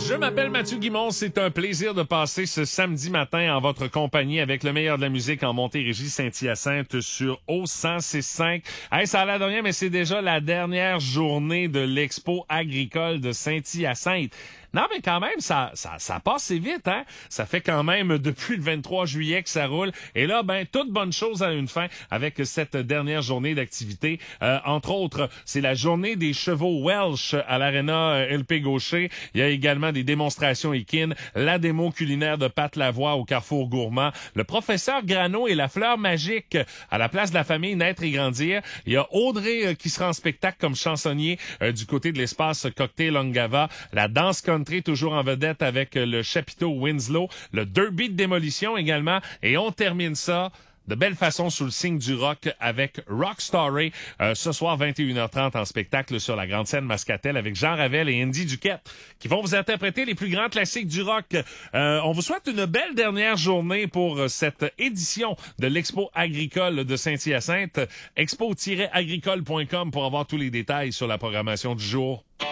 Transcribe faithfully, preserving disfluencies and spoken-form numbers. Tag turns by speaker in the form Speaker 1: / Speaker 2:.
Speaker 1: Je m'appelle Mathieu Guimond, c'est un plaisir de passer ce samedi matin en votre compagnie avec le meilleur de la musique en Montérégie Saint-Hyacinthe sur O cent six cinq. Hey, ça a l'air de rien, mais c'est déjà la dernière journée de l'Expo agricole de Saint-Hyacinthe. Non, mais quand même, ça, ça, ça passe vite, hein? Ça fait quand même depuis le vingt-trois juillet que ça roule. Et là, ben, toute bonne chose a une fin avec cette dernière journée d'activité. Euh, entre autres, c'est la journée des chevaux Welsh à l'Arena L P Gaucher. Il y a également des démonstrations équines, la démo culinaire de Pat Lavoie au Carrefour Gourmand, le professeur Grano et la fleur magique à la place de la famille Naître et Grandir. Il y a Audrey euh, qui sera en spectacle comme chansonnier euh, du côté de l'espace Cocktail Ongava, la danse country toujours en vedette avec le chapiteau Winslow, le derby de démolition également, et on termine ça de belle façon sous le signe du rock avec Rock Story euh, ce soir vingt et une heures trente en spectacle sur la grande scène Mascatel avec Jean Ravel et Andy Duquette qui vont vous interpréter les plus grands classiques du rock. Euh, on vous souhaite une belle dernière journée pour cette édition de l'Expo agricole de Saint-Hyacinthe. expo tiret agricole point com pour avoir tous les détails sur la programmation du jour.